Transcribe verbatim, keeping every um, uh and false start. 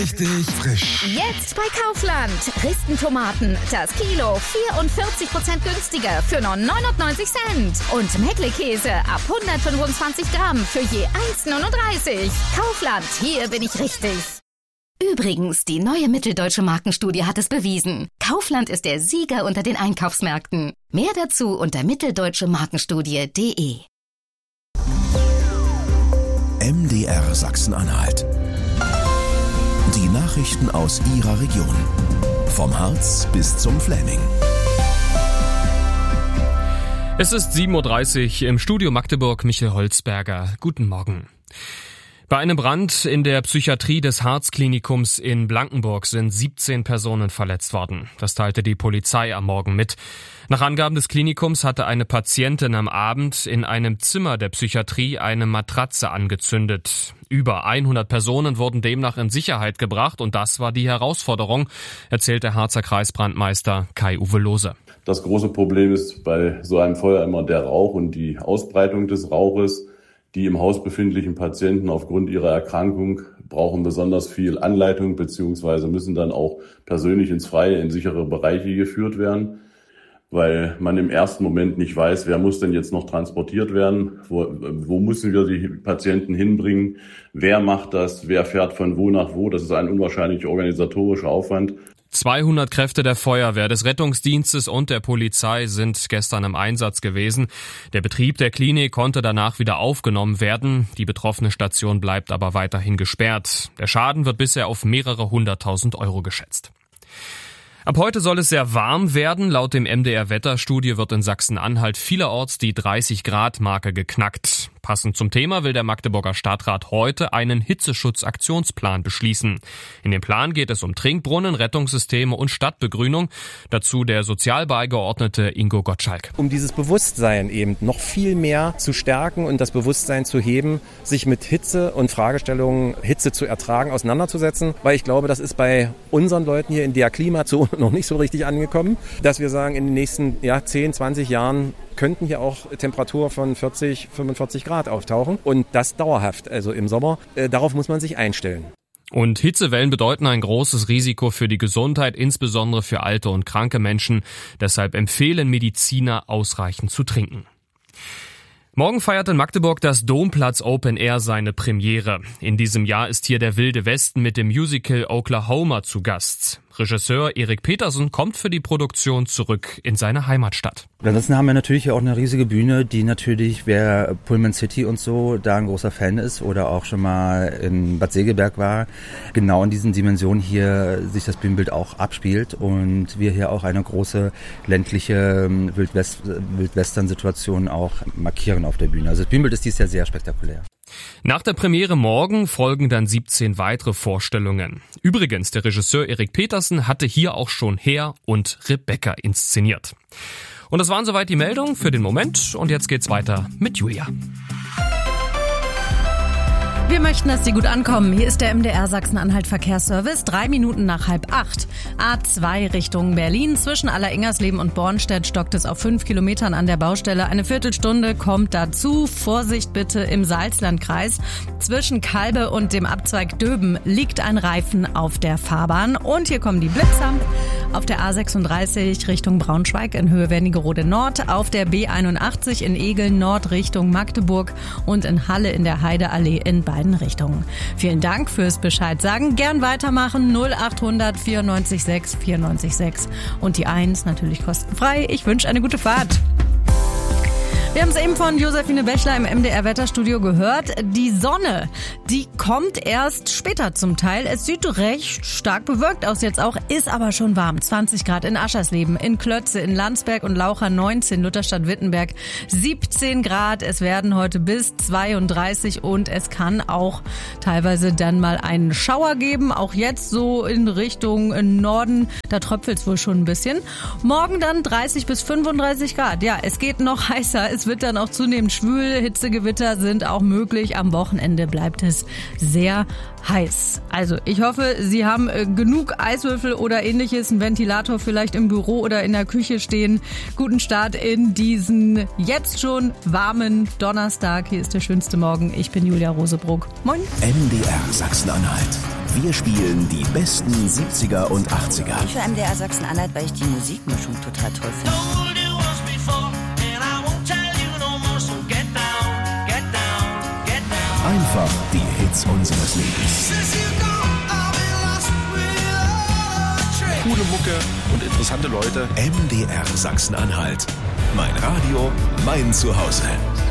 Richtig frisch. Jetzt bei Kaufland. Dresden-Tomaten. Das Kilo vierundvierzig Prozent günstiger für nur neunundneunzig Cent. Und Meckle-Käse ab hundertfünfundzwanzig Gramm für je eins neununddreißig. Kaufland, hier bin ich richtig. Übrigens, die neue Mitteldeutsche Markenstudie hat es bewiesen. Kaufland ist der Sieger unter den Einkaufsmärkten. Mehr dazu unter mitteldeutsche markenstudie punkt de. M D R Sachsen-Anhalt. Die Nachrichten aus Ihrer Region. Vom Harz bis zum Fläming. Es ist sieben Uhr dreißig im Studio Magdeburg. Michael Holzberger. Guten Morgen. Bei einem Brand in der Psychiatrie des Harz-Klinikums in Blankenburg sind siebzehn Personen verletzt worden. Das teilte die Polizei am Morgen mit. Nach Angaben des Klinikums hatte eine Patientin am Abend in einem Zimmer der Psychiatrie eine Matratze angezündet. Über hundert Personen wurden demnach in Sicherheit gebracht und das war die Herausforderung, erzählt der Harzer Kreisbrandmeister Kai-Uwe Lohse. Das große Problem ist bei so einem Feuer immer der Rauch und die Ausbreitung des Rauches. Die im Haus befindlichen Patienten aufgrund ihrer Erkrankung brauchen besonders viel Anleitung beziehungsweise müssen dann auch persönlich ins Freie, in sichere Bereiche geführt werden, weil man im ersten Moment nicht weiß, wer muss denn jetzt noch transportiert werden, wo, wo müssen wir die Patienten hinbringen, wer macht das, wer fährt von wo nach wo. Das ist ein unwahrscheinlich organisatorischer Aufwand. zweihundert Kräfte der Feuerwehr, des Rettungsdienstes und der Polizei sind gestern im Einsatz gewesen. Der Betrieb der Klinik konnte danach wieder aufgenommen werden. Die betroffene Station bleibt aber weiterhin gesperrt. Der Schaden wird bisher auf mehrere hunderttausend Euro geschätzt. Ab heute soll es sehr warm werden. Laut dem M D R-Wetterstudie wird in Sachsen-Anhalt vielerorts die dreißig Grad Marke geknackt. Passend zum Thema will der Magdeburger Stadtrat heute einen Hitzeschutzaktionsplan beschließen. In dem Plan geht es um Trinkbrunnen, Rettungssysteme und Stadtbegrünung. Dazu der Sozialbeigeordnete Ingo Gottschalk. Um dieses Bewusstsein eben noch viel mehr zu stärken und das Bewusstsein zu heben, sich mit Hitze und Fragestellungen, Hitze zu ertragen, auseinanderzusetzen. Weil ich glaube, das ist bei unseren Leuten hier in der Klimazone noch nicht so richtig angekommen, dass wir sagen, in den nächsten ja, zehn, zwanzig Jahren könnten hier auch Temperaturen von vierzig, fünfundvierzig Grad auftauchen und das dauerhaft, also im Sommer. Äh, darauf muss man sich einstellen. Und Hitzewellen bedeuten ein großes Risiko für die Gesundheit, insbesondere für alte und kranke Menschen. Deshalb empfehlen Mediziner, ausreichend zu trinken. Morgen feiert in Magdeburg das Domplatz Open Air seine Premiere. In diesem Jahr ist hier der Wilde Westen mit dem Musical Oklahoma zu Gast. Regisseur Erik Petersen kommt für die Produktion zurück in seine Heimatstadt. Ansonsten haben wir natürlich auch eine riesige Bühne, die natürlich, wer Pullman City und so da ein großer Fan ist oder auch schon mal in Bad Segeberg war, genau in diesen Dimensionen hier sich das Bühnenbild auch abspielt und wir hier auch eine große ländliche Wildwest- Wildwestern-Situation auch markieren auf der Bühne. Also das Bühnenbild ist dieses Jahr sehr spektakulär. Nach der Premiere morgen folgen dann siebzehn weitere Vorstellungen. Übrigens, der Regisseur Erik Petersen hatte hier auch schon Herr und Rebecca inszeniert. Und das waren soweit die Meldungen für den Moment. Und jetzt geht's weiter mit Julia. Wir möchten, dass Sie gut ankommen. Hier ist der M D R Sachsen-Anhalt Verkehrsservice. Drei Minuten nach halb acht. A zwei Richtung Berlin. Zwischen Alleringgersleben und Bornstedt stockt es auf fünf Kilometern an der Baustelle. Eine Viertelstunde kommt dazu. Vorsicht bitte im Salzlandkreis. Zwischen Kalbe und dem Abzweig Döben liegt ein Reifen auf der Fahrbahn. Und hier kommen die Blitzer. Auf der A sechsunddreißig Richtung Braunschweig in Höhe Wernigerode Nord. Auf der B einundachtzig in Egeln Nord Richtung Magdeburg. Und in Halle in der Heideallee in Bayern. Richtungen. Vielen Dank fürs Bescheid sagen. Gern weitermachen. null achthundert vierundneunzig sechs vierundneunzig sechs und die eins natürlich kostenfrei. Ich wünsche eine gute Fahrt. Wir haben es eben von Josephine Bächler im M D R-Wetterstudio gehört. Die Sonne, die kommt erst später zum Teil. Es sieht recht stark bewölkt aus jetzt auch, ist aber schon warm. zwanzig Grad in Aschersleben, in Klötze, in Landsberg und Laucha neunzehn, Lutherstadt-Wittenberg siebzehn Grad. Es werden heute bis zweiunddreißig und es kann auch teilweise dann mal einen Schauer geben. Auch jetzt so in Richtung Norden, da tröpfelt es wohl schon ein bisschen. Morgen dann dreißig bis fünfunddreißig Grad. Ja, es geht noch heißer. Es wird dann auch zunehmend schwül. Hitzegewitter sind auch möglich. Am Wochenende bleibt es sehr heiß. Also ich hoffe, Sie haben äh, genug Eiswürfel oder ähnliches, einen Ventilator vielleicht im Büro oder in der Küche stehen. Guten Start in diesen jetzt schon warmen Donnerstag. Hier ist der schönste Morgen. Ich bin Julia Rosebruck. Moin. M D R Sachsen-Anhalt. Wir spielen die besten siebziger und achtziger. Ich für M D R Sachsen-Anhalt, weil ich die Musikmischung total toll finde. Einfach die Hits unseres Lebens. Coole Mucke und interessante Leute. M D R Sachsen-Anhalt. Mein Radio, mein Zuhause.